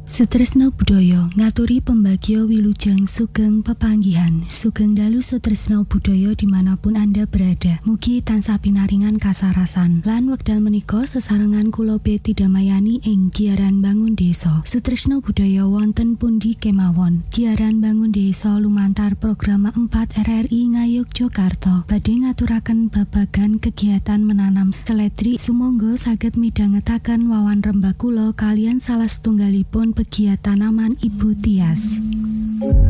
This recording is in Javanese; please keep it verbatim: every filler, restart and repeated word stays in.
Sutresna budaya ngaturi pembagio wilujeng sugeng pepanggihan. Sugeng dalu sutresna budaya dimanapun Anda berada. Mugi tansah pinaringan kasarasan. Lan wekdal menika sesarengan kula Betidamayani ing Giaran Bangun Desa. Sutresna budaya wonten pundi kemawon. Giaran Bangun Desa lumantar program empat R R I Ngayogyakarta badhe ngaturaken babagan kegiatan menanam seledri. Sumangga saged midhangetaken wawan rembag kula kalian salah setunggalipun pegiat tanaman Ibu Tias.